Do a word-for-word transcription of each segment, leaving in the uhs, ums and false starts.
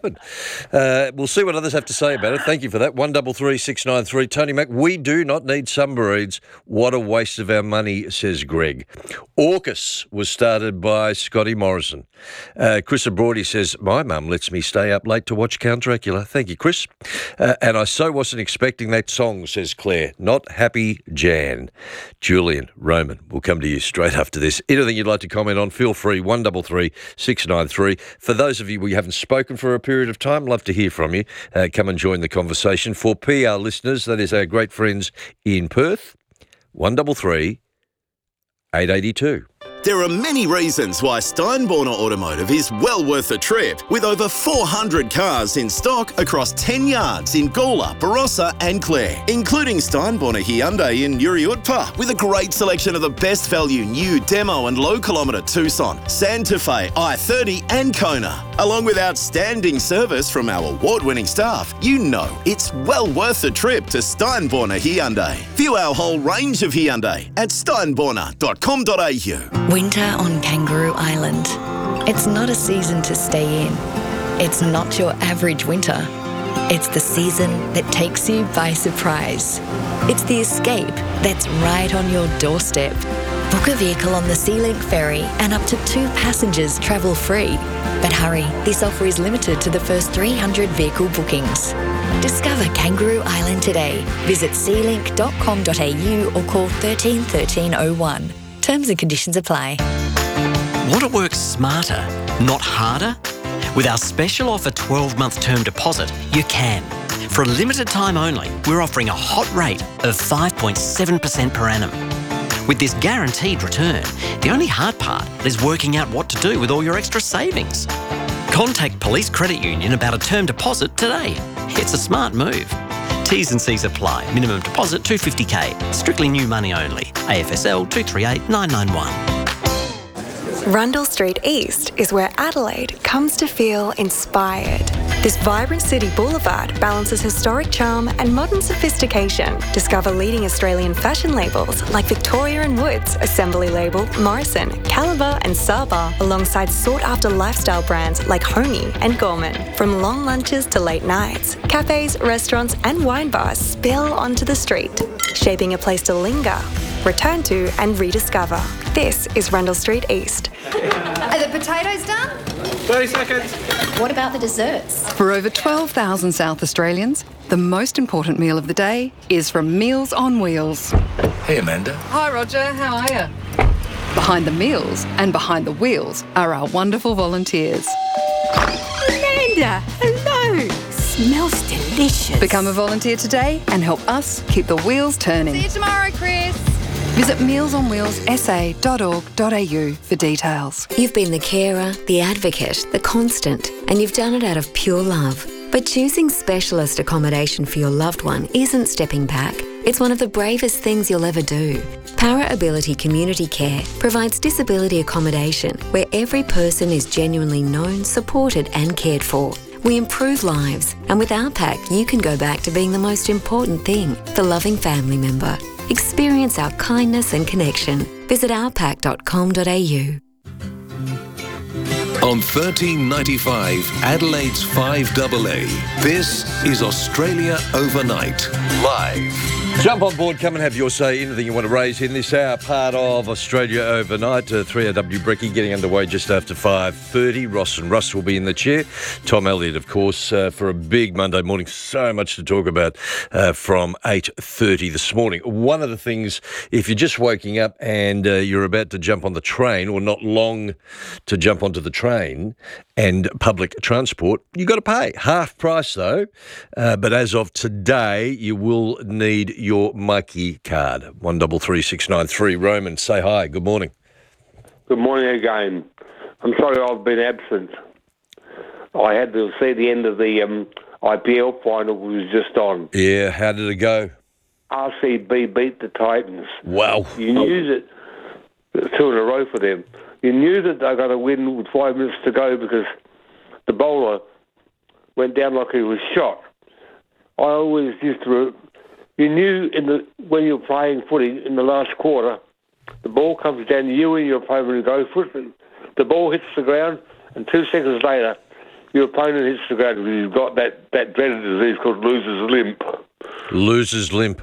happen. Uh, we'll see what others have to say about it. Thank you for that. one double three six nine three. Tony Mac, we do not need submarines. What a waste of our money, says Greg. AUKUS was started by Scotty Morrison. Uh, Chris Abrordi says, my mum lets me stay up late to watch Count Dracula. Thank you, Chris. Uh, and I so wasn't expecting that song, says Claire. Not happy, Jan. Julian, Roman, we'll come to you straight after this. Anything you'd like to comment on, feel free, one double three six nine three. For those of you we haven't spoken for a period of time, love to hear from you. Uh, come and join the conversation. For P R listeners, that is our great friends in Perth, one double three eight eight two. There are many reasons why Steinborner Automotive is well worth a trip, with over four hundred cars in stock across ten yards in Gawler, Barossa and Clare, including Steinborner Hyundai in Uriutpa, with a great selection of the best value new demo and low kilometre Tucson, Santa Fe, I thirty and Kona. Along with outstanding service from our award-winning staff, you know it's well worth a trip to Steinborner Hyundai. View our whole range of Hyundai at steinborner dot com dot a u. Winter on Kangaroo Island. It's not a season to stay in. It's not your average winter. It's the season that takes you by surprise. It's the escape that's right on your doorstep. Book a vehicle on the SeaLink ferry and up to two passengers travel free. But hurry, this offer is limited to the first three hundred vehicle bookings. Discover Kangaroo Island today. Visit sea link dot com dot a u or call thirteen thirteen oh one. Terms and conditions apply. Want to work smarter, not harder? With our special offer twelve-month term deposit, you can. For a limited time only, we're offering a hot rate of five point seven percent per annum. With this guaranteed return, the only hard part is working out what to do with all your extra savings. Contact Police Credit Union about a term deposit today. It's a smart move. T's and C's apply. Minimum deposit two hundred fifty thousand. Strictly new money only. A F S L two three eight nine nine one. Rundle Street East is where Adelaide comes to feel inspired. This vibrant city boulevard balances historic charm and modern sophistication. Discover leading Australian fashion labels like Victoria and Woods, Assembly Label, Morrison, Caliber and Saba, alongside sought-after lifestyle brands like Honey and Gorman. From long lunches to late nights, cafes, restaurants and wine bars spill onto the street, shaping a place to linger, return to and rediscover. This is Rundle Street East. Are the potatoes done? thirty seconds. What about the desserts? For over twelve thousand South Australians, the most important meal of the day is from Meals on Wheels. Hey, Amanda. Hi, Roger. How are you? Behind the meals and behind the wheels are our wonderful volunteers. Amanda, hello. Smells delicious. Become a volunteer today and help us keep the wheels turning. See you tomorrow, Chris. Visit meals on wheels s a dot org dot a u for details. You've been the carer, the advocate, the constant, and you've done it out of pure love. But choosing specialist accommodation for your loved one isn't stepping back. It's one of the bravest things you'll ever do. Para Ability Community Care provides disability accommodation where every person is genuinely known, supported and cared for. We improve lives, and with our pack, you can go back to being the most important thing, the loving family member. Experience our kindness and connection. Visit our pack dot com dot a u. On thirteen ninety-five, Adelaide's five A A, this is Australia Overnight, live. Jump on board, come and have your say. Anything you want to raise in this hour, part of Australia Overnight. Uh, three R W Brekkie getting underway just after five thirty. Ross and Russ will be in the chair. Tom Elliott, of course, uh, for a big Monday morning. So much to talk about uh, from eight thirty this morning. One of the things, if you're just waking up and uh, you're about to jump on the train, or not long to jump onto the train and public transport, you've got to pay. Half price, though. Uh, but as of today, you will need your Myki card. one double three six nine three. Roman, say hi. Good morning. Good morning again. I'm sorry I've been absent. I had to see the end of the um, I P L final, which was just on. Yeah, how did it go? R C B beat the Titans. Wow. You knew that, two in a row for them. You knew that they were going to win with five minutes to go because the bowler went down like he was shot. I always used to... You knew in the when you were playing footy in the last quarter, the ball comes down, you and your opponent go for it, and the ball hits the ground, and two seconds later, your opponent hits the ground because you've got that, that dreaded disease called loser's limp. Loser's limp.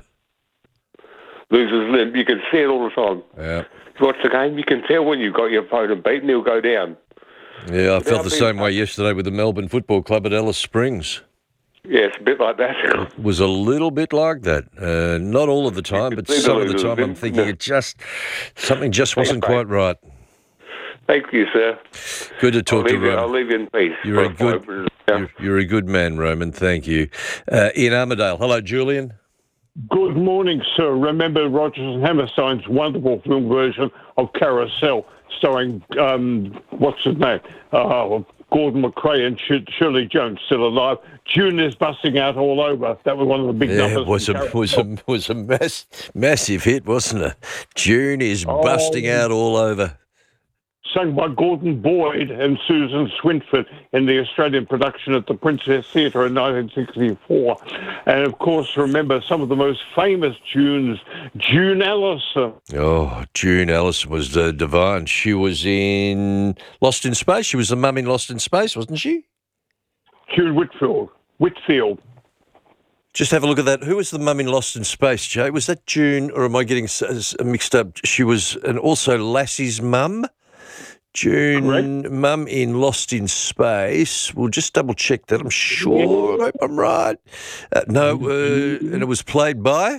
Loser's limp. You can see it all the time. Yeah. You watch the game, you can tell when you've got your opponent beaten, he'll go down. Yeah, I Without felt the being- same way yesterday with the Melbourne Football Club at Alice Springs. Yeah, it's a bit like that. It was a little bit like that. Uh, not all of the time, but see the some of the losers, time I'm didn't thinking you? it just, something just wasn't quite right. Thank you, sir. Good to I'll talk to leave, you, I'll Roman. leave you in peace. You're a For good, five minutes, yeah. you're, you're a good man, Roman. Thank you. Uh, Ian Armadale. Hello, Julian. Good morning, sir. Remember Rogers and Hammerstein's wonderful film version of Carousel, starring, um, what's his name? Uh, Gordon McRae and Sh- Shirley Jones, still alive. June is busting out all over. That was one of the big Yeah, numbers. it was in a Carousel. was a was a mass, massive hit, wasn't it? June is Oh. busting out all over. Sung by Gordon Boyd and Susan Swinford in the Australian production at the Princess Theatre in nineteen sixty-four. And, of course, remember some of the most famous tunes, June Allison. Oh, June Allison was uh, divine. She was in Lost in Space. She was the mum in Lost in Space, wasn't she? June Whitfield. Whitfield. Just have a look at that. Who was the mum in Lost in Space, Jay? Was that June, or am I getting s- s- mixed up? She was, and also Lassie's mum. June, Correct. mum in Lost in Space. We'll just double check that. I'm sure I hope I'm right. Uh, no, uh, and it was played by?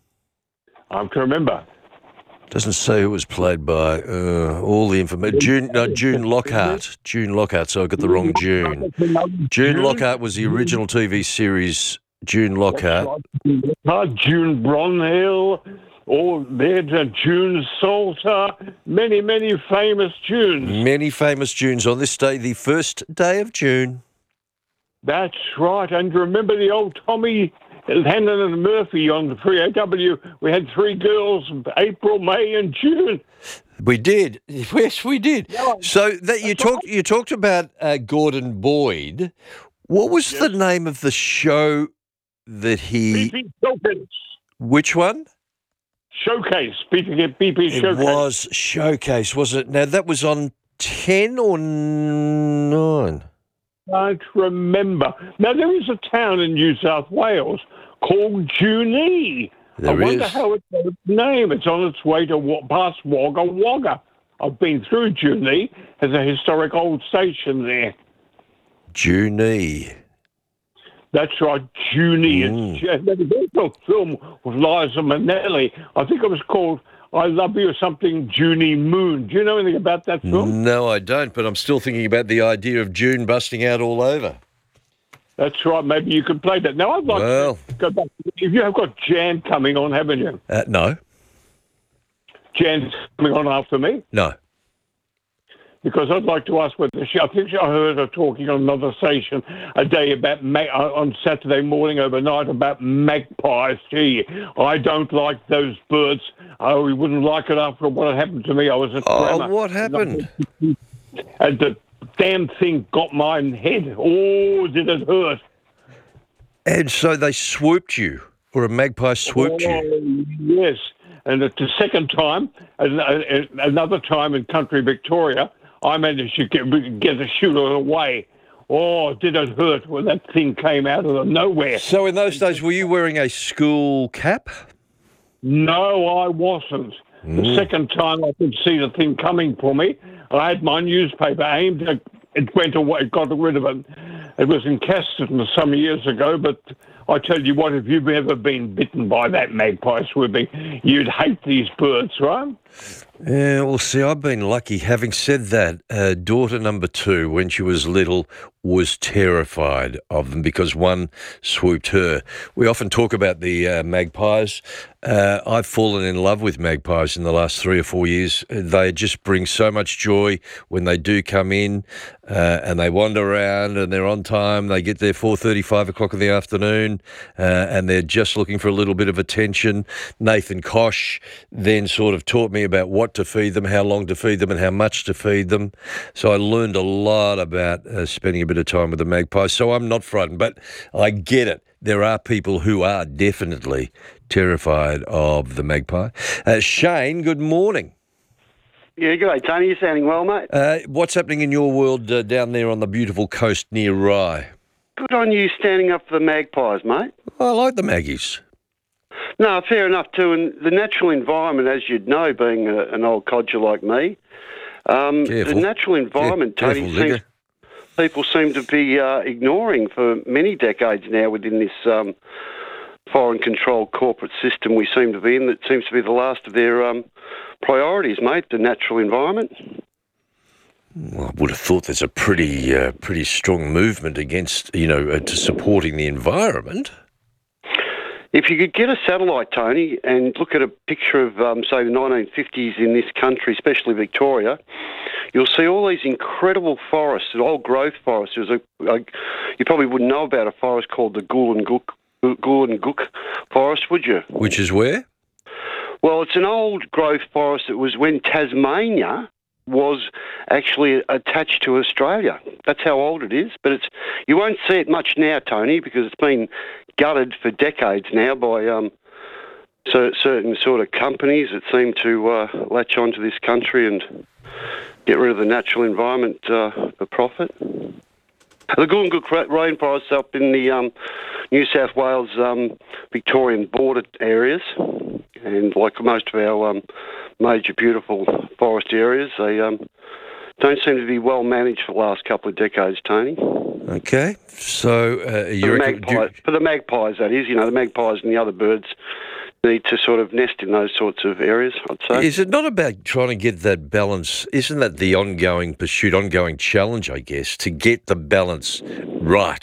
I can remember. Doesn't say who it was played by. Uh, all the information. June, no, June Lockhart. June Lockhart. So I got the wrong June. June Lockhart was the original T V series. June Lockhart. Uh, June Bronhill, or there's uh, June Salter, many, many famous tunes. Many famous tunes on this day, the first day of June. That's right. And remember the old Tommy, Hannon and Murphy on the three A W? We had three girls, April, May and June. We did. Yes, we did. So that you talked you talked about uh, Gordon Boyd. What was the name of the show that he... B P Showcase. Which one? Showcase. B P, B P It Showcase. was Showcase, wasn't it? Now, that was on ten or nine? I don't remember. Now, there is a town in New South Wales called Junee. There I wonder is. how it got its name. It's on its way to wa- past Wagga Wagga. I've been through Junee. There's a historic old station there. Junee. That's right, Junee. Mm. It's, there was also a film with Liza Minnelli. I think it was called I Love You or something, Junie Moon. Do you know anything about that film? No, I don't, but I'm still thinking about the idea of June busting out all over. That's right. Maybe you could play that. Now, I'd like Well. to go back. If you have got Jan coming on, haven't you? Uh, no, Jan's coming on after me. no. Because I'd like to ask whether she, I think I heard her talking on another station a day about, ma- uh, on Saturday morning overnight about magpies. Gee, I don't like those birds. I wouldn't like it after what had happened to me. I was a Oh, tremor. what happened? And the damn thing got my head. Oh, did it hurt. And so they swooped you, or a magpie swooped you. Oh, yes. And at the second time, an- an- another time in country Victoria, I managed to get, get the shooter away. Oh, did it hurt when that thing came out of the nowhere. So in those days, were you wearing a school cap? No, I wasn't. The Mm. second time I could see the thing coming for me, I had my newspaper aimed at it, went away, got rid of it. It was in Casterton some years ago, but I tell you what, if you've ever been bitten by that magpie swooping, you'd hate these birds, right? Yeah, well, see, I've been lucky. Having said that, uh, daughter number two, when she was little, was terrified of them because one swooped her. We often talk about the uh, magpies. Uh, I've fallen in love with magpies in the last three or four years. They just bring so much joy when they do come in uh, and they wander around and they're on time. They get there four thirty, five o'clock in the afternoon uh, and they're just looking for a little bit of attention. Nathan Kosh then sort of taught me about what to feed them, how long to feed them and how much to feed them. So I learned a lot about uh, spending a bit of time with the magpies. So I'm not frightened, but I get it. There are people who are definitely terrified of the magpie. Uh, Shane, good morning. Yeah, good day, Tony. You're sounding well, mate. Uh, what's happening in your world uh, down there on the beautiful coast near Rye? Good on you standing up for the magpies, mate. I like the Maggies. No, fair enough too. And the natural environment, as you'd know, being a, an old codger like me, um, the natural environment, yeah, Tony, seems, people seem to be uh, ignoring for many decades now within this um, foreign-controlled corporate system we seem to be in. That seems to be the last of their um, priorities, mate, the natural environment. Well, I would have thought there's a pretty, uh, pretty strong movement against, you know, uh, to supporting the environment. If you could get a satellite, Tony, and look at a picture of, um, say, the nineteen fifties in this country, especially Victoria, you'll see all these incredible forests, old growth forests. There's a, a, you probably wouldn't know about a forest called the Goolanguk, Goolanguk Forest, would you? Which is where? Well, it's an old growth forest. It was when Tasmania was actually attached to Australia. That's how old it is. But it's you won't see it much now, Tony, because it's been gutted for decades now by um, so, certain sort of companies that seem to uh, latch onto this country and get rid of the natural environment uh, for profit. The Goolanguk rainforest up in the um, New South Wales um, Victorian border areas, and like most of our um, major beautiful forest areas, they um, don't seem to be well managed for the last couple of decades, Tony. Okay, so uh, you for, the reckon, magpies, you... for the magpies, that is, you know, the magpies and the other birds need to sort of nest in those sorts of areas, I'd say. Is it not about trying to get that balance? Isn't that the ongoing pursuit, ongoing challenge, I guess, to get the balance right?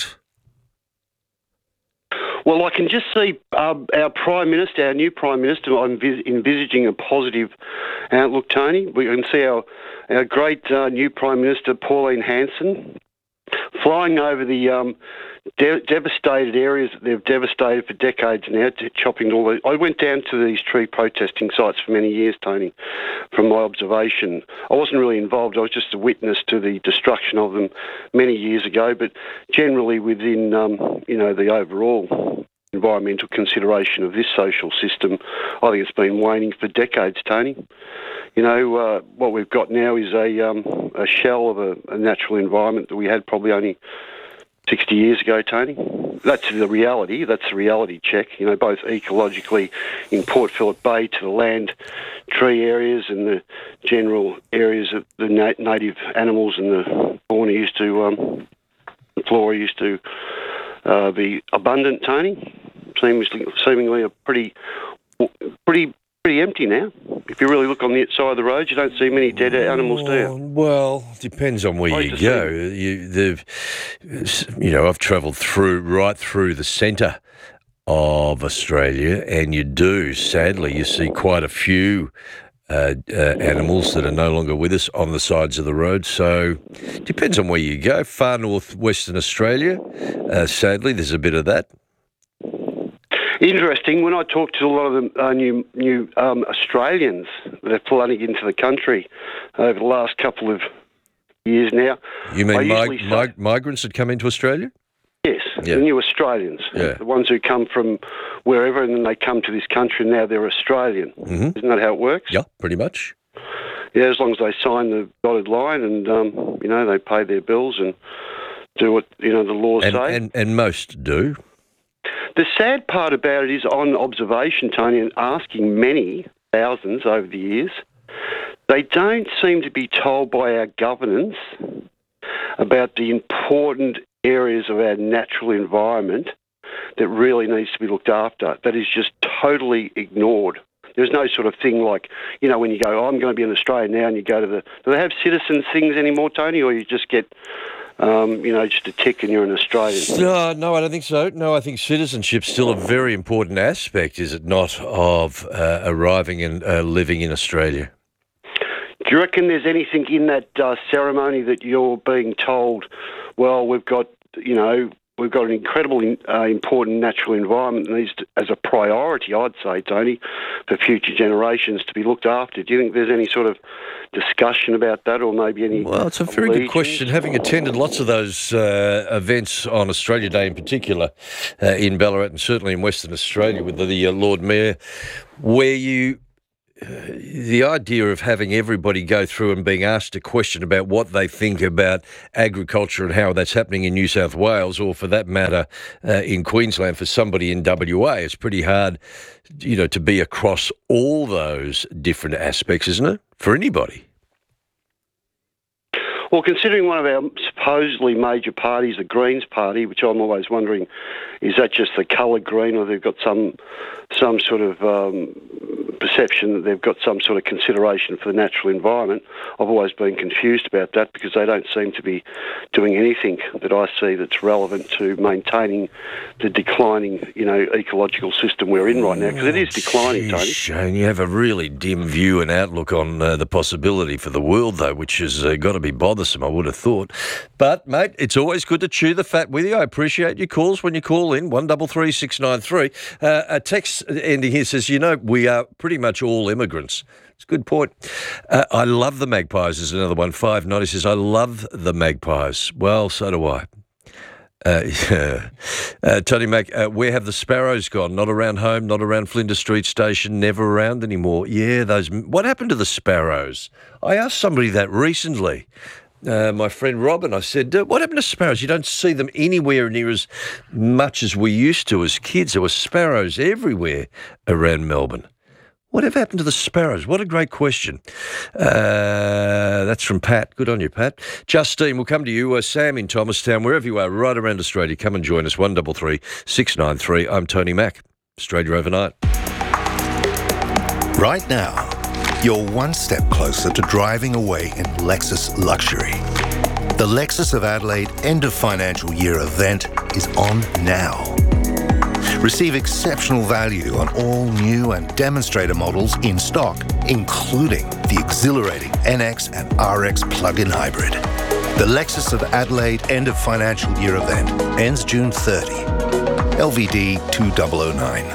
Well, I can just see uh, our Prime Minister, our new Prime Minister, I'm envis- envisaging a positive outlook, Tony. We can see our, our great uh, new Prime Minister, Pauline Hanson, flying over the um, de- devastated areas that they've devastated for decades now, to chopping all the... I went down to these tree protesting sites for many years, Tony, from my observation. I wasn't really involved. I was just a witness to the destruction of them many years ago, but generally within, um, you know, the overall environmental consideration of this social system, I think it's been waning for decades, Tony. You know, uh, what we've got now is a, um, a shell of a, a natural environment that we had probably only sixty years ago, Tony. That's the reality. That's the reality check. You know, both ecologically in Port Phillip Bay to the land tree areas and the general areas of the na- native animals and the fauna used to, um, the flora used to uh, be abundant, Tony. Seems seemingly a pretty, pretty, pretty empty now. If you really look on the side of the road, you don't see many dead animals, do you? Well, depends on where you go. You, the, you know, I've travelled through right through the centre of Australia, and you do, sadly, you see quite a few uh, uh, animals that are no longer with us on the sides of the road. So, depends on where you go. Far north Western Australia, uh, sadly, there's a bit of that. Interesting. When I talk to a lot of the uh, new new um, Australians that are flooding into the country over the last couple of years now, you mean mig- say, mig- migrants that come into Australia? Yes, yeah. The new Australians, yeah. The ones who come from wherever and then they come to this country and now they're Australian. Mm-hmm. Isn't that how it works? Yeah, pretty much. Yeah, as long as they sign the dotted line and um, you know they pay their bills and do what you know the laws and, say. And and most do. The sad part about it is on observation, Tony, and asking many thousands over the years, they don't seem to be told by our governance about the important areas of our natural environment that really needs to be looked after. That is just totally ignored. There's no sort of thing like, you know, when you go, oh, I'm going to be in Australia now, and you go to the... Do they have citizen things anymore, Tony, or you just get... Um, you know, just a tick and you're an Australian? No, no, I don't think so. No, I think citizenship's still a very important aspect, is it not, of uh, arriving and uh, living in Australia? Do you reckon there's anything in that uh, ceremony that you're being told, well, we've got, you know, we've got an incredibly uh, important natural environment that needs to, as a priority, I'd say, Tony, for future generations to be looked after? Do you think there's any sort of discussion about that, or maybe any... Well, it's a very good question. Having attended lots of those uh, events on Australia Day in particular, uh, in Ballarat and certainly in Western Australia with the, the uh, Lord Mayor, where you the idea of having everybody go through and being asked a question about what they think about agriculture and how that's happening in New South Wales, or for that matter uh, in Queensland for somebody in W A, it's pretty hard, you know, to be across all those different aspects, isn't it, for anybody? Well, considering one of our supposedly major parties, the Greens Party, which I'm always wondering, is that just the colour green, or they've got some some sort of um, perception that they've got some sort of consideration for the natural environment? I've always been confused about that, because they don't seem to be doing anything that I see that's relevant to maintaining the declining, you know, ecological system we're in right now, because it is declining, Tony. Shane, you have a really dim view and outlook on uh, the possibility for the world, though, which has uh, got to be bothersome, I would have thought. But, mate, it's always good to chew the fat with you. I appreciate your calls when you call in, one three three six nine three. Uh, a text ending here says, you know, we are pretty much all immigrants. It's a good point. Uh, I love the Magpies is another one. five ninety says, I love the Magpies. Well, so do I. Uh, yeah. uh, Tony Mac, uh, where have the sparrows gone? Not around home, not around Flinders Street Station, never around anymore. Yeah, those. What happened to the sparrows? I asked somebody that recently. Uh, my friend Robin, I said, what happened to sparrows? You don't see them anywhere near as much as we used to as kids. There were sparrows everywhere around Melbourne. Whatever happened to the sparrows? What a great question. Uh, that's from Pat. Good on you, Pat. Justine, we'll come to you. Uh, Sam in Thomastown, wherever you are, right around Australia, come and join us. one three three six nine three. I'm Tony Mack. Australia Overnight. Right now, you're one step closer to driving away in Lexus luxury. The Lexus of Adelaide end of financial year event is on now. Receive exceptional value on all new and demonstrator models in stock, including the exhilarating N X and R X plug-in hybrid. The Lexus of Adelaide end of financial year event ends June thirtieth. L V D two thousand nine.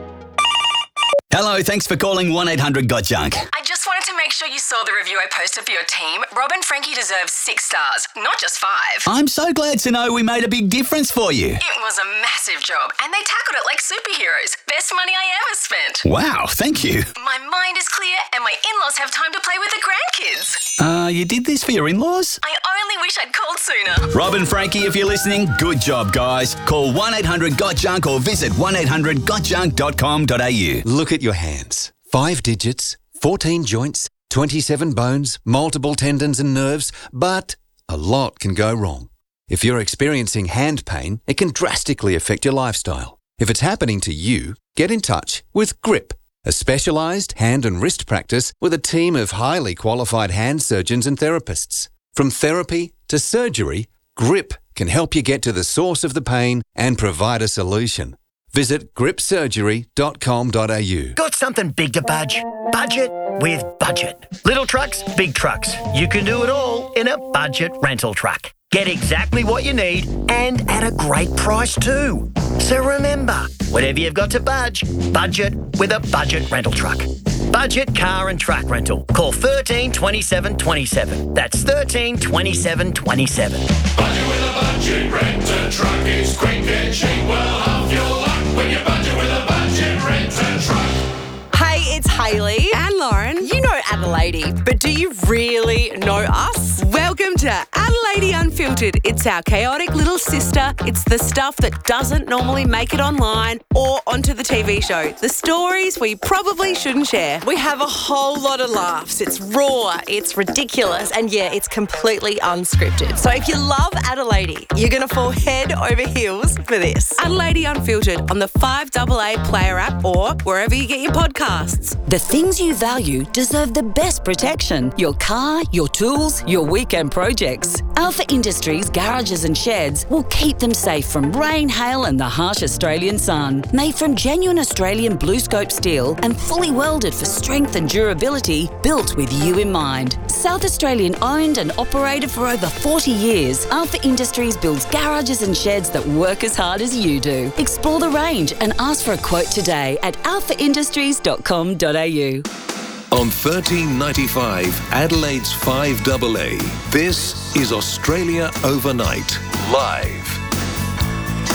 Hello, thanks for calling one eight hundred got junk. I just wanted to make sure you saw the review I posted for your team. Rob and Frankie deserve six stars, not just five. I'm so glad to know we made a big difference for you. It was a massive job, and they tackled it like superheroes. Best money I ever spent. Wow, thank you. My mind is clear, and my in-laws have time to play with the grandkids. Uh, you did this for your in-laws? I only wish I'd called sooner. Rob and Frankie, if you're listening, good job, guys. Call one eight hundred got junk or visit one eight hundred got junk dot com dot a u. Look at your hands. Five digits, fourteen joints, twenty-seven bones, multiple tendons and nerves, but a lot can go wrong. If you're experiencing hand pain, it can drastically affect your lifestyle. If it's happening to you, get in touch with Grip, a specialised hand and wrist practice with a team of highly qualified hand surgeons and therapists. From therapy to surgery, Grip can help you get to the source of the pain and provide a solution. Visit grip surgery dot com dot a u. Got something big to budge? Budget with Budget. Little trucks, big trucks. You can do it all in a budget rental truck. Get exactly what you need and at a great price too. So remember, whatever you've got to budge, budget with a budget rental truck. Budget car and truck rental. Call thirteen twenty-seven twenty-seven. That's thirteen twenty-seven twenty-seven. Budget with a budget renter truck is quick and cheap. Well, half your luck when you budget with a budget renter truck. Hey, it's Hayley and Lauren. You know Adelaide, but do you really know us? Welcome to Adelaide Unfiltered. It's our chaotic little sister. It's the stuff that doesn't normally make it online or onto the T V show. The stories we probably shouldn't share. We have a whole lot of laughs. It's raw, it's ridiculous, and yeah, it's completely unscripted. So if you love Adelaide, you're going to fall head over heels for this. Adelaide Unfiltered on the five A A Player app or wherever you get your podcasts. The things you value deserve the best protection. Your car, your tools, your weekend projects. Alpha Industries garages and sheds will keep them safe from rain, hail and the harsh Australian sun. Made from genuine Australian blue scope steel and fully welded for strength and durability, built with you in mind. South Australian owned and operated for over forty years, Alpha Industries builds garages and sheds that work as hard as you do. Explore the range and ask for a quote today at alpha industries dot com dot a u. On thirteen ninety-five, Adelaide's five A A, this is Australia Overnight, live.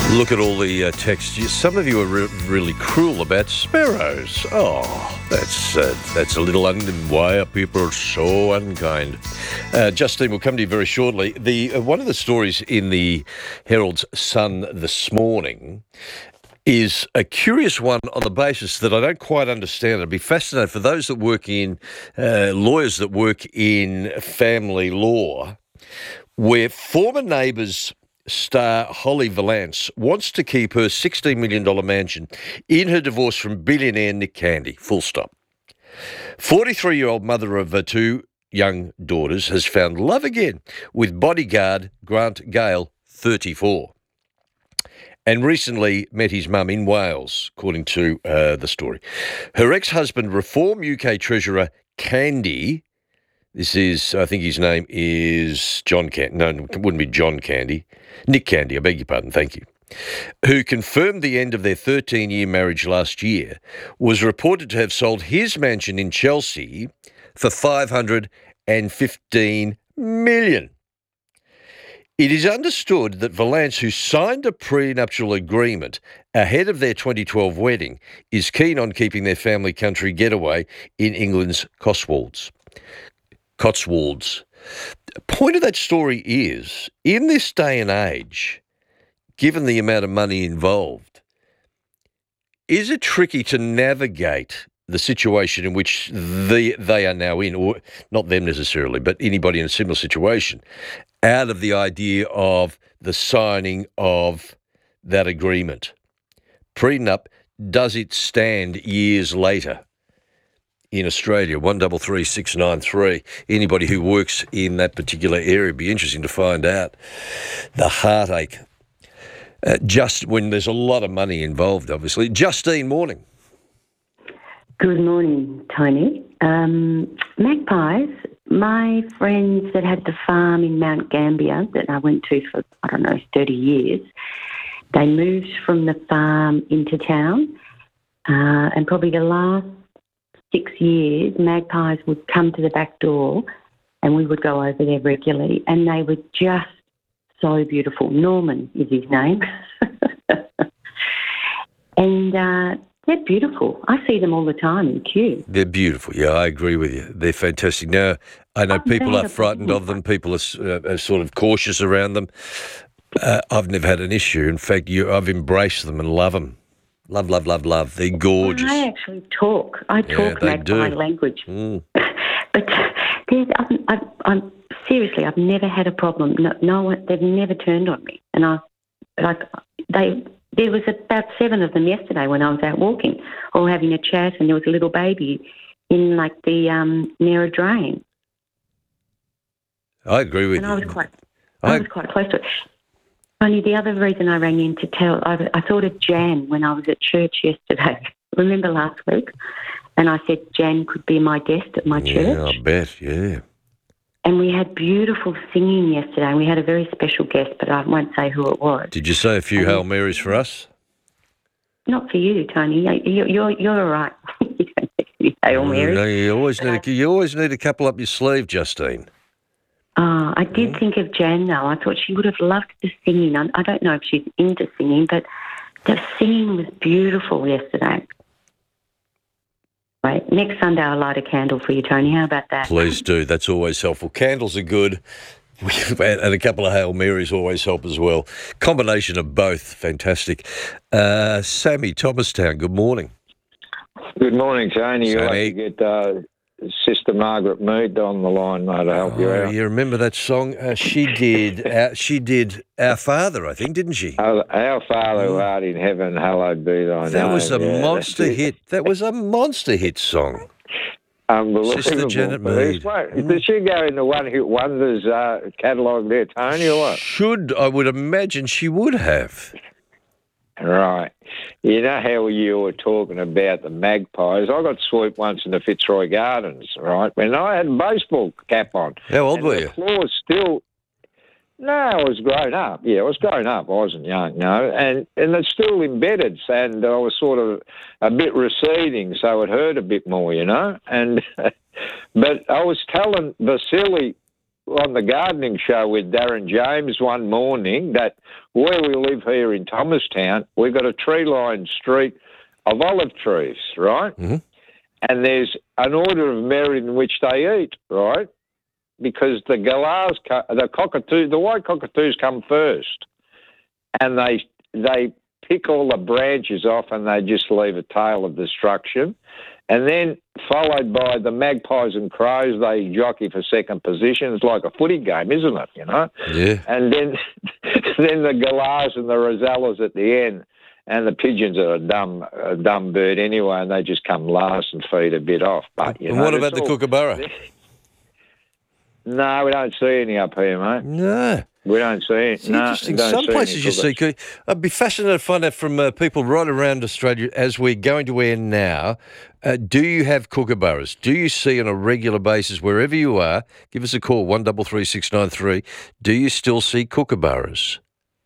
Look at all the uh, texts. Some of you are re- really cruel about sparrows. Oh, that's uh, that's a little un- why are people so unkind? Uh, Justine, will come to you very shortly. The uh, one of the stories in the Herald's Sun this morning is a curious one on the basis that I don't quite understand. I'd be fascinated for those that work in uh, lawyers that work in family law, where former neighbours star Holly Valance wants to keep her sixteen million dollars mansion in her divorce from billionaire Nick Candy, full stop. forty-three-year-old mother of her two young daughters has found love again with bodyguard Grant Gale, thirty-four, and recently met his mum in Wales, according to uh, the story. Her ex-husband, Reform U K Treasurer Candy, this is, I think his name is John Candy. No, it wouldn't be John Candy. Nick Candy, I beg your pardon, thank you. Who confirmed the end of their thirteen-year marriage last year, was reported to have sold his mansion in Chelsea for five hundred fifteen million dollars. It is understood that Valance, who signed a prenuptial agreement ahead of their twenty twelve wedding, is keen on keeping their family country getaway in England's Cotswolds. Cotswolds. The point of that story is, in this day and age, given the amount of money involved, is it tricky to navigate the situation in which they, they are now in, or not them necessarily, but anybody in a similar situation, out of the idea of the signing of that agreement? Prenup, does it stand years later in Australia? One double three six nine three. Anybody who works in that particular area, would be interesting to find out the heartache. Uh, just when there's a lot of money involved, obviously. Justine, morning. Good morning, Tony. Um, magpies, my friends that had the farm in Mount Gambier that I went to for, I don't know, thirty years, they moved from the farm into town, uh, and probably the last six years, magpies would come to the back door and we would go over there regularly, and they were just so beautiful. Norman is his name. and uh, they're beautiful. I see them all the time in queue. They're beautiful. Yeah, I agree with you. They're fantastic. Now, I know people are frightened of them. People are, uh, are sort of cautious around them. Uh, I've never had an issue. In fact, you, I've embraced them and love them. Love, love, love, love. They're gorgeous. Well, I actually talk. I talk yeah, magpie do. language. Mm. But there's, I'm, I'm, I'm seriously, I've never had a problem. No, no one, they've never turned on me. And I, like, they, there was about seven of them yesterday when I was out walking, all having a chat, and there was a little baby in like the um, near a drain. I agree with and you. I was quite, I, I was quite close to it. Only the other reason I rang in to tell, I, I thought of Jan when I was at church yesterday. Remember last week? And I said Jan could be my guest at my yeah, church. Yeah, I bet, yeah. And we had beautiful singing yesterday, and we had a very special guest, but I won't say who it was. Did you say a few and Hail Marys for us? Not for you, Tony. You're, you're, you're all right. You don't need any Hail Marys. No, you always need a, you always need a couple up your sleeve, Justine. Oh, I did mm. think of Jan, though. I thought she would have loved the singing. I, I don't know if she's into singing, but the singing was beautiful yesterday. Right. Next Sunday I'll light a candle for you, Tony. How about that? Please do. That's always helpful. Candles are good. And a couple of Hail Marys always help as well. Combination of both. Fantastic. Uh, Sammy, Thomastown, good morning. Good morning, Tony. You'll have to get uh, Sister Margaret Mead on the line, mate, to help oh, you out. You remember that song? Uh, she did uh, She did Our Father, I think, didn't she? Our, our Father who art in heaven, hallowed be thy name. That was a yeah, monster hit. That was a monster hit song. Unbelievable. Sister Janet Mead. Mm. Did she go in the One Hit Wonders uh, catalogue there, Tony, or what? Should, I would imagine she would have. Right. You know how you were talking about the magpies? I got swooped once in the Fitzroy Gardens, right, when I had a baseball cap on. How old and were the you? floor still... No, I was grown up. Yeah, I was grown up. I wasn't young, no. And and it's still embedded, and I was sort of a bit receding, so it hurt a bit more, you know. And But I was telling Vasily on the gardening show with Darren James one morning that where we live here in Thomastown, we've got a tree-lined street of olive trees, right? Mm-hmm. And there's an order of merit in which they eat, right? Because the galahs, the cockatoo, the white cockatoos come first, and they they pick all the branches off and they just leave a tail of destruction. And then followed by the magpies and crows, they jockey for second position. It's like a footy game, isn't it, you know? Yeah. And then then the galahs and the rosellas at the end. And the pigeons are a dumb a dumb bird anyway, and they just come last and feed a bit off. But you And know, what about it's the all- kookaburra? No, we don't see any up here, mate. No. We don't see it. It's no, interesting. don't Some see places any you see. cougars. coo- I'd be fascinated to find out from uh, people right around Australia as we're going to air now. Uh, do you have kookaburras? Do you see on a regular basis wherever you are? Give us a call one double three six nine three. Do you still see kookaburras?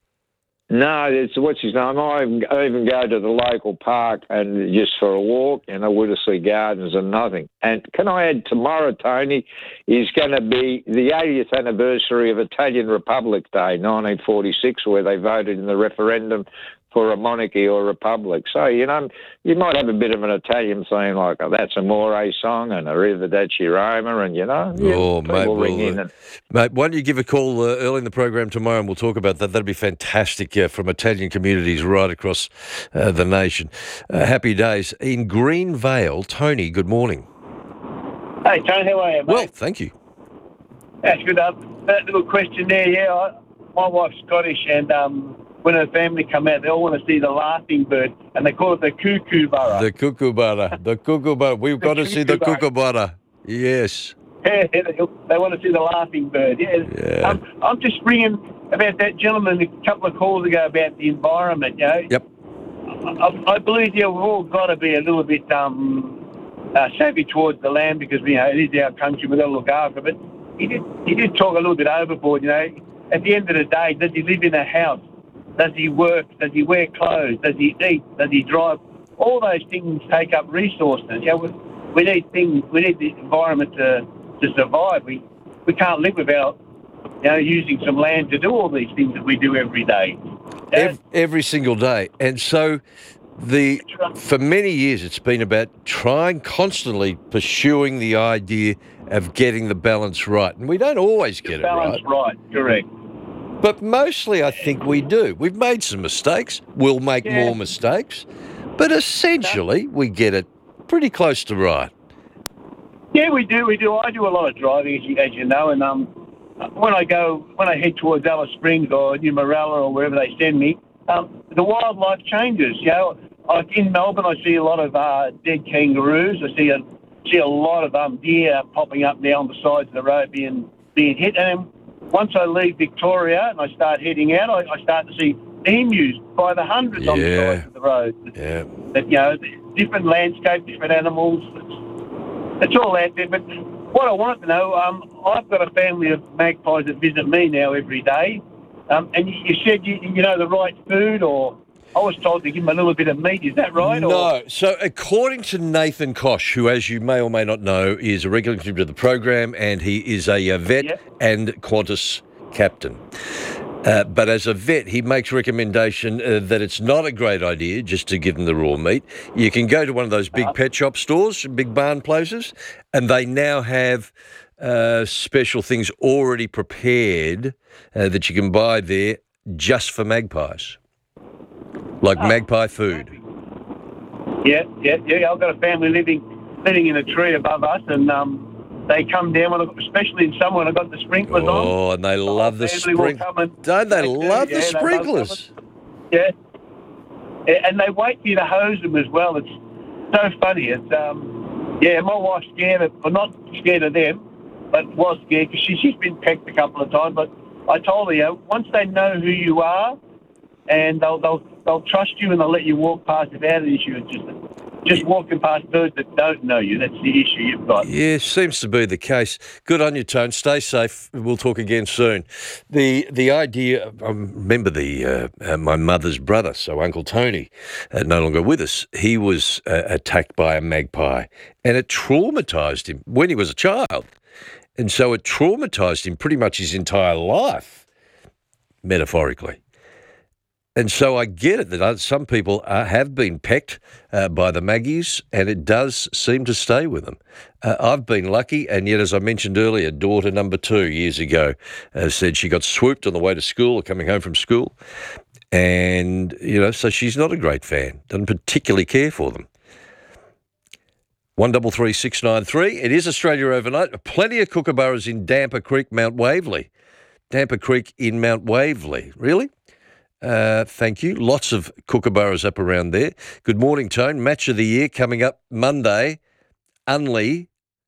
No, it's what's his name. I even I even go to the local park and just for a walk, and I would have seen gardens and nothing. And can I add, tomorrow, Tony, is going to be the eightieth anniversary of Italian Republic Day, nineteen forty-six, where they voted in the referendum for a monarchy or republic. So, you know, you might have a bit of an Italian theme like, oh, that's a More song and Arrivederci Roma, and, you know, yeah, Oh, mate, people ring well, in uh, and mate, why don't you give a call uh, early in the program tomorrow and we'll talk about that. That'd be fantastic uh, from Italian communities right across uh, the nation. Uh, happy days. In Greenvale, Tony, good morning. Hey, Tony, how are you, mate? Well, thank you. That's good. Um, that little question there, yeah. I, my wife's Scottish, and um, when her family come out, they all want to see the laughing bird, and they call it the kookaburra. The kookaburra. The kookaburra. We've got to see the kookaburra. Yes. Yeah, they, they want to see the laughing bird. Yeah. Yeah. Um, I'm just ringing about that gentleman a couple of calls ago about the environment, you know. Yep. I, I believe, yeah, we've all got to be a little bit um, uh, savvy towards the land because, you know, it is our country. We've got to look after it. But he did, he did talk a little bit overboard, you know. At the end of the day, does he live in a house? Does he work? Does he wear clothes? Does he eat? Does he drive? All those things take up resources. You know, we, we need things. We need the environment to, to survive. We we can't live without, you know, using some land to do all these things that we do every day. Every, every single day. And so the for many years it's been about trying, constantly pursuing the idea of getting the balance right. And we don't always get it right. Balance right, correct. But mostly I think we do. We've made some mistakes. We'll make Yeah. more mistakes. But essentially we get it pretty close to right. Yeah, we do. We do. I do a lot of driving, as you, as you know, and um, when I go, when I head towards Alice Springs or New Morella or wherever they send me, um, the wildlife changes. You know, like in Melbourne, I see a lot of uh, dead kangaroos. I see a see a lot of um, deer popping up now on the sides of the road being being hit. And then once I leave Victoria and I start heading out, I, I start to see emus by the hundreds on the Yeah. sides of the road. Yeah. That, you know, different landscape, different animals. It's, it's all out there. But what I wanted to know, um, I've got a family of magpies that visit me now every day. Um, and you, you said you, you know the right food, or I was told to give them a little bit of meat. Is that right? Or? No. So according to Nathan Kosh, who, as you may or may not know, is a regular contributor to the program, and he is a, uh vet and Qantas captain. Uh, but as a vet, he makes recommendation uh, that it's not a great idea just to give them the raw meat. You can go to one of those big pet shop stores, big barn places, and they now have uh, special things already prepared uh, that you can buy there just for magpies, like magpie food. Yeah, yeah, yeah. I've got a family living living in a tree above us, and um, they come down, when I, especially in summer when I've got the sprinklers on. Oh, and they love the family will sprinklers. come and- Don't they They do, love yeah, the they love sprinklers? Yeah. Yeah, and they wait for you to hose them as well. It's so funny. It's um, yeah, my wife's scared of, well, not scared of them, but was scared because she, she's been pecked a couple of times. But I told her, you know, once they know who you are, and they'll they'll they'll trust you and they'll let you walk past without an issue. It's just just walking past birds that don't know you. That's the issue you've got. Yeah, seems to be the case. Good on you, Tone. Stay safe. We'll talk again soon. The the idea, I remember the uh, uh, my mother's brother, so Uncle Tony, uh, no longer with us, he was uh, attacked by a magpie and it traumatised him when he was a child. And so it traumatised him pretty much his entire life, metaphorically. And so I get it that some people uh, have been pecked uh, by the Maggies, and it does seem to stay with them. Uh, I've been lucky, and yet, as I mentioned earlier, daughter number two years ago uh, said she got swooped on the way to school or coming home from school. And, you know, so she's not a great fan, doesn't particularly care for them. one double three six nine three. It is Australia Overnight. Plenty of kookaburras in Damper Creek, Mount Waverley. Damper Creek in Mount Waverley. Really? Uh, thank you. Lots of kookaburras up around there. Good morning, Tone. Match of the year coming up Monday. Unley,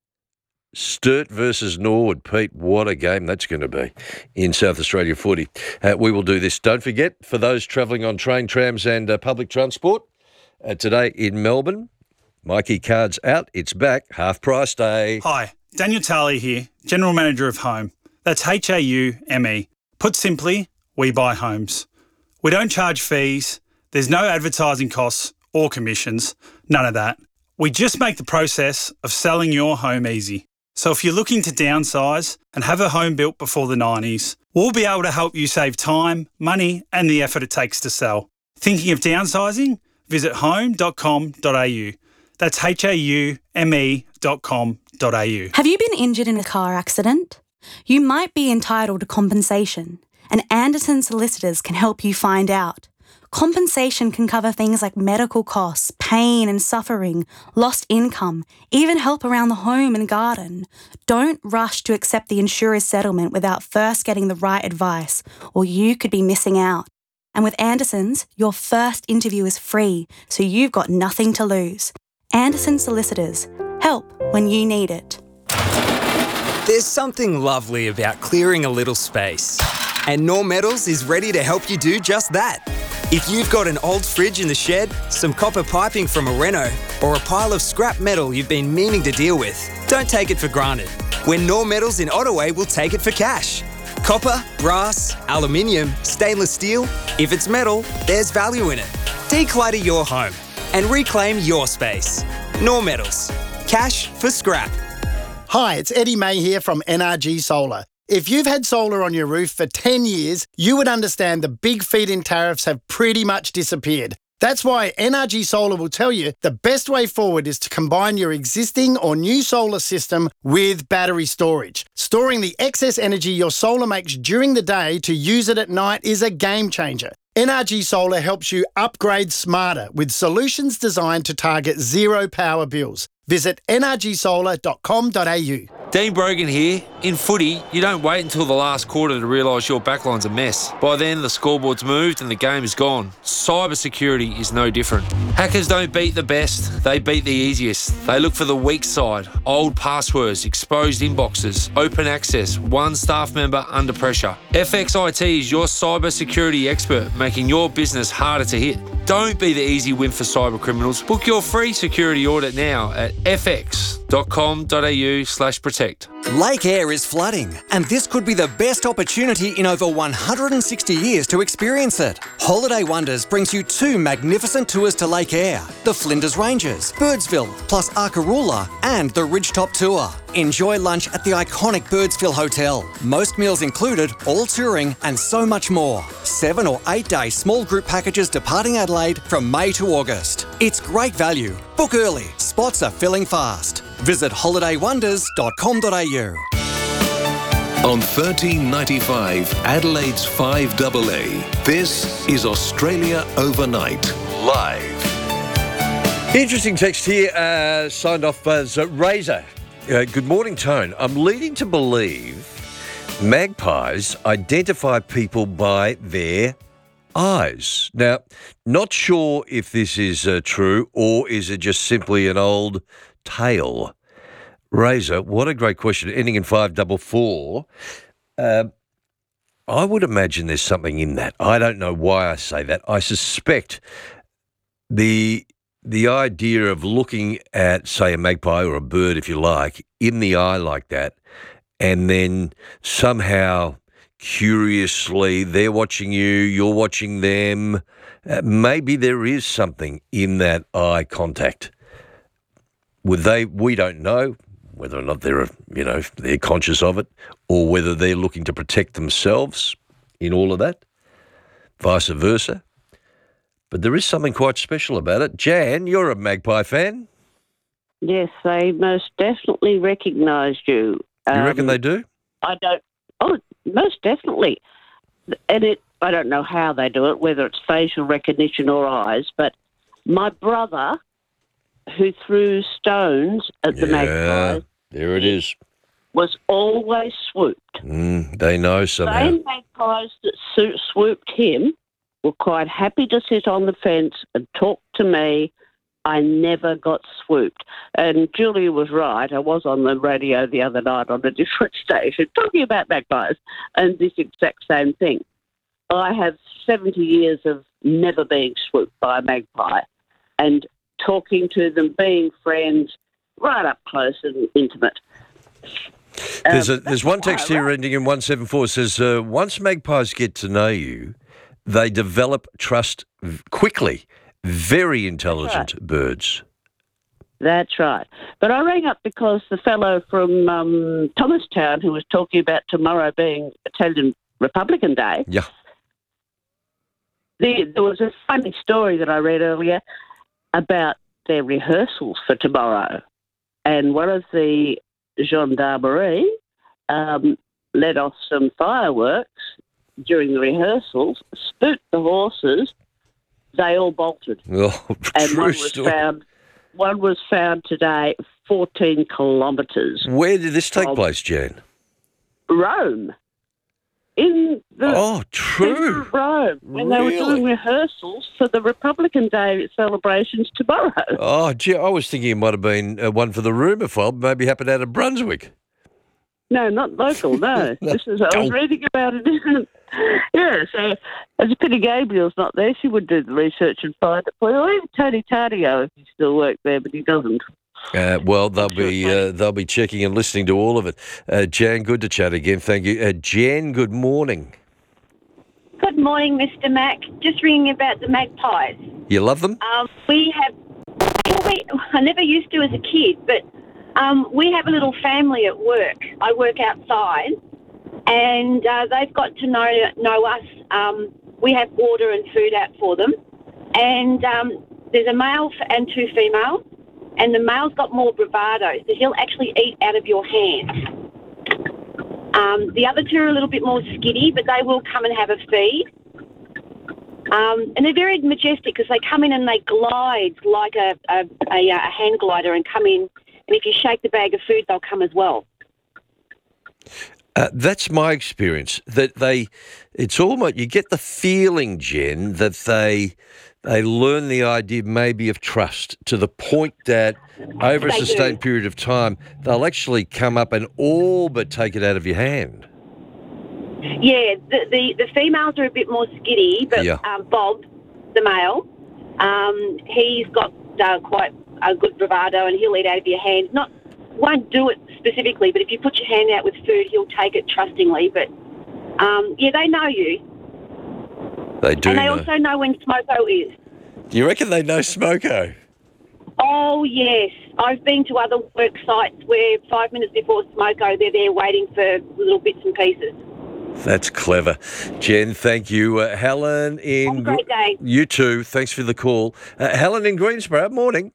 Sturt versus Norwood. Pete, what a game that's going to be in South Australia footy. Uh, we will do this. Don't forget, for those travelling on train, trams and uh, public transport, uh, today in Melbourne, Mikey Card's out. It's back. Half price day. Hi, Daniel Tarley here, General Manager of Home. That's H A U M E. Put simply, we buy homes. We don't charge fees, there's no advertising costs or commissions, none of that. We just make the process of selling your home easy. So if you're looking to downsize and have a home built before the nineties, we'll be able to help you save time, money and the effort it takes to sell. Thinking of downsizing? Visit home dot com dot a u. That's H A U M E dot com dot a u. Have you been injured in a car accident? You might be entitled to compensation, and Anderson Solicitors can help you find out. Compensation can cover things like medical costs, pain and suffering, lost income, even help around the home and garden. Don't rush to accept the insurer's settlement without first getting the right advice, or you could be missing out. And with Anderson's, your first interview is free, so you've got nothing to lose. Anderson Solicitors. Help when you need it. There's something lovely about clearing a little space. And Norm Metals is ready to help you do just that. If you've got an old fridge in the shed, some copper piping from a reno, or a pile of scrap metal you've been meaning to deal with, don't take it for granted. When Norm Metals in Ottaway will take it for cash. Copper, brass, aluminium, stainless steel, if it's metal, there's value in it. Declutter your home and reclaim your space. Norm Metals. Cash for scrap. Hi, it's Eddie May here from N R G Solar. If you've had solar on your roof for ten years, you would understand the big feed-in tariffs have pretty much disappeared. That's why N R G Solar will tell you the best way forward is to combine your existing or new solar system with battery storage. Storing the excess energy your solar makes during the day to use it at night is a game changer. N R G Solar helps you upgrade smarter with solutions designed to target zero power bills. Visit n r g solar dot com dot a u. Dean Brogan here. In footy, you don't wait until the last quarter to realise your backline's a mess. By then, the scoreboard's moved and the game is gone. Cyber security is no different. Hackers don't beat the best, they beat the easiest. They look for the weak side, old passwords, exposed inboxes, open access, one staff member under pressure. F X I T is your cyber security expert, making your business harder to hit. Don't be the easy win for cyber criminals. Book your free security audit now at f x dot com dot a u slash protect. Lake Eyre is flooding, and this could be the best opportunity in over one hundred sixty years to experience it. Holiday Wonders brings you two magnificent tours to Lake Eyre, the Flinders Ranges, Birdsville, plus Arkaroola, and the Ridgetop Tour. Enjoy lunch at the iconic Birdsville Hotel. Most meals included, all touring, and so much more. Seven or eight day small group packages departing Adelaide from May to August. It's great value. Book early. Spots are filling fast. Visit holiday wonders dot com dot a u. On thirteen ninety-five, Adelaide's five A A, this is Australia Overnight, live. Interesting text here, uh, signed off as uh, Razor. Uh, good morning, Tone. I'm leading to believe magpies identify people by their eyes. Now, not sure if this is uh, true or is it just simply an old tale. Razor, what a great question. Ending in five four four. Uh, I would imagine there's something in that. I don't know why I say that. I suspect the the idea of looking at, say, a magpie or a bird, if you like, in the eye like that, and then somehow curiously they're watching you, you're watching them. Uh, maybe there is something in that eye contact. Would they? We don't know. whether or not they're, you know, they're conscious of it, or whether they're looking to protect themselves in all of that, vice versa. But there is something quite special about it. Jan, you're a Magpie fan. Yes, they most definitely recognised you. You reckon Um, they do? I don't. Oh, most definitely. And it, I don't know how they do it, whether it's facial recognition or eyes. But my brother, who threw stones at the Yeah, Magpies, there it is. was always swooped. Mm, they know somehow. Same magpies that so- swooped him were quite happy to sit on the fence and talk to me. I never got swooped. And Julia was right. I was on the radio the other night on a different station talking about magpies and this exact same thing. I have seventy years of never being swooped by a magpie and talking to them, being friends, right up close and intimate. There's, Um, a, there's one text here ending in one seven four says, uh, once magpies get to know you, they develop trust v- quickly. Very intelligent birds. That's right. But I rang up because the fellow from um, Thomastown who was talking about tomorrow being Italian Republican Day, Yeah. there, there was a funny story that I read earlier about their rehearsals for tomorrow. And one of the gendarmerie um, let off some fireworks during the rehearsals, spooked the horses. They all bolted. Oh, and true one was story. found. One was found today, fourteen kilometres. Where did this take from place, Jan? Rome. In the Oh, true. centre of Rome, when they were Really? doing rehearsals for the Republican Day celebrations tomorrow. Oh, gee, I was thinking it might have been uh, one for the rumour fob, maybe happened out of Brunswick. No, not local. No, this is. I was reading about it. Yeah, so as Penny Gabriel's not there, she would do the research and find it for you. Or even Tony Tardio if he still worked there, but he doesn't. Uh, well, they'll be uh, they'll be checking and listening to all of it. Uh, Jan, good to chat again. Thank you. Uh, Jan, good morning. Good morning, Mister Mac. Just ringing about the magpies. You love them? Um, we have, well, we, I never used to as a kid, but um, we have a little family at work. I work outside, and uh, they've got to know know us. Um, we have water and food out for them, and um, there's a male f- and two females, and the male's got more bravado, so he'll actually eat out of your hand. Um, the other two are a little bit more skitty, but they will come and have a feed. Um, and they're very majestic because they come in and they glide like a, a, a, a hand glider and come in. And if you shake the bag of food, they'll come as well. Uh, that's my experience. That they, it's almost you get the feeling, Jen, that they they learn the idea maybe of trust to the point that over a They do. sustained period of time they'll actually come up and all but take it out of your hand. Yeah, the, the, the females are a bit more skitty, but Yeah. um, Bob, the male, um, he's got uh, quite a good bravado and he'll eat out of your hand. Not won't do it specifically, but if you put your hand out with food, he'll take it trustingly. But um, yeah, they know you. They do and they know. also know when Smoko is. Do you reckon they know Smoko? Oh, yes. I've been to other work sites where five minutes before Smoko, they're there waiting for little bits and pieces. That's clever. Jen, thank you. Uh, Helen in... Have a great day. You too. Thanks for the call. Uh, Helen in Greensboro, morning.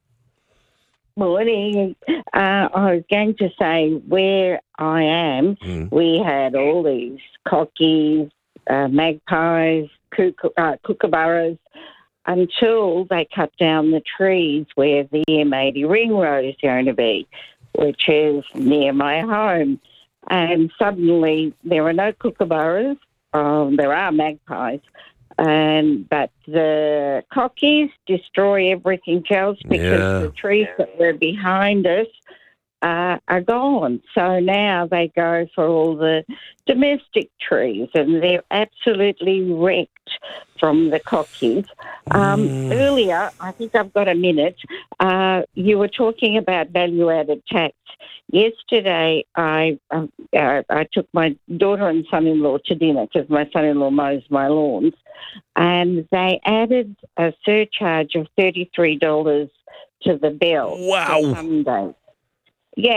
Morning. Uh, I was going to say where I am, Mm. we had all these cockies, uh, magpies, kooka- uh, kookaburras, until they cut down the trees where the M eighty ring road is going to be, which is near my home. And suddenly there are no kookaburras. Um, there are magpies. And but the cockies destroy everything else because Yeah. the trees that were behind us uh, are gone. So now they go for all the domestic trees, and they're absolutely wrecked from the cockies. Um, Earlier, I think I've got a minute. Uh, you were talking about value-added tax. Yesterday, I um, uh, I took my daughter and son-in-law to dinner because my son-in-law mows my lawns, and they added a surcharge of thirty-three dollars to the bill. Wow. For Sunday. Yeah,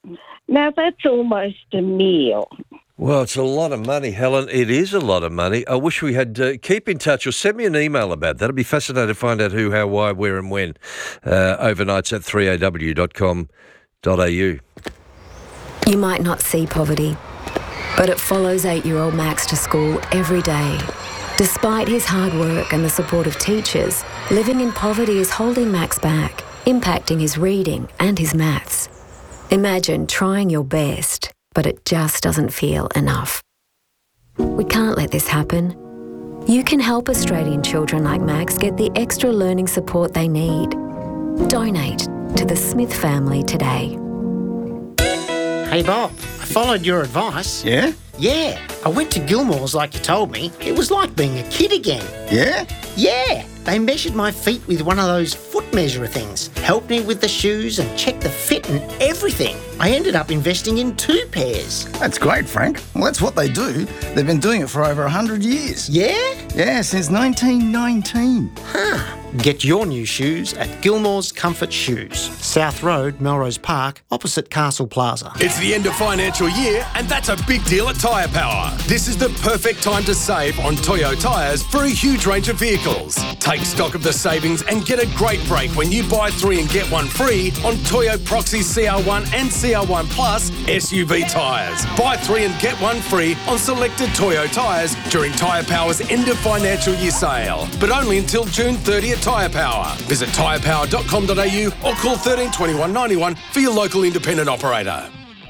Now, that's almost a meal. Well, it's a lot of money, Helen. It is a lot of money. I wish we had... Uh, keep in touch or send me an email about that. I'd be fascinated to find out who, how, why, where and when. Uh, overnights at three a w dot com dot a u. You might not see poverty, but it follows eight-year-old Max to school every day. Despite his hard work and the support of teachers, living in poverty is holding Max back, impacting his reading and his maths. Imagine trying your best, but it just doesn't feel enough. We can't let this happen. You can help Australian children like Max get the extra learning support they need. Donate to the Smith family today. Hey Bob, I followed your advice. Yeah? Yeah, I went to Gilmore's like you told me. It was like being a kid again. Yeah? Yeah, they measured my feet with one of those foot measurer things, helped me with the shoes and checked the fit and everything. I ended up investing in two pairs. That's great, Frank. Well, that's what they do. They've been doing it for over one hundred years. Yeah? Yeah, since nineteen nineteen. Huh. Get your new shoes at Gilmore's Comfort Shoes, South Road, Melrose Park, opposite Castle Plaza. It's the end of financial year, and that's a big deal at Tyre Power. This is the perfect time to save on Toyo tyres for a huge range of vehicles. Take stock of the savings and get a great break when you buy three and get one free on Toyo Proxy C R one and C R one Plus S U V tyres. Buy three and get one free on selected Toyo tyres during Tyre Power's end of financial year sale, but only until June thirtieth. Tyre Power. Visit tyre power dot com dot a u or call thirteen twenty-one ninety-one for your local independent operator.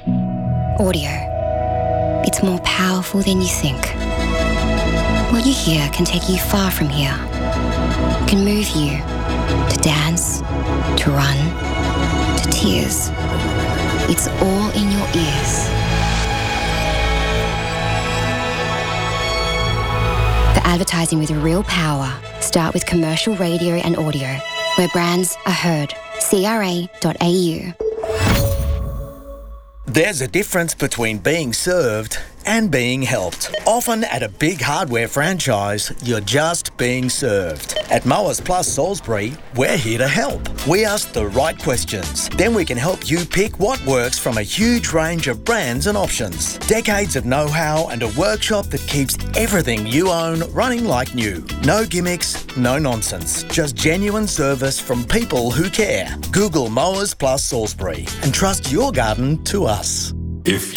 Audio. It's more powerful than you think. What you hear can take you far from here. Can move you to dance, to run, to tears. It's all in your ears. For advertising with real power, start with commercial radio and audio, where brands are heard. C R A dot A U. There's a difference between being served and being helped. Often at a big hardware franchise, you're just being served. At Mowers Plus Salisbury, we're here to help. We ask the right questions. Then we can help you pick what works from a huge range of brands and options. Decades of know-how and a workshop that keeps everything you own running like new. No gimmicks, no nonsense. Just genuine service from people who care. Google Mowers Plus Salisbury and trust your garden to us. If